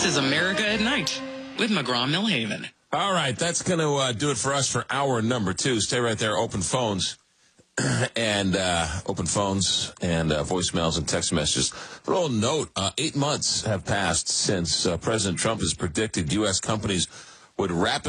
This is America at Night with McGraw-Millhaven. All right, that's going to do it for us for hour number 2. Stay right there, open phones and voicemails and text messages. A little note, 8 months have passed since President Trump has predicted U.S. companies would rapidly